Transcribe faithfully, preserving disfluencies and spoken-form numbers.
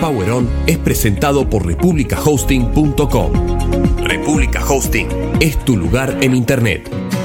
Power On es presentado por Republica Hosting punto com. Republica Hosting es tu lugar en Internet.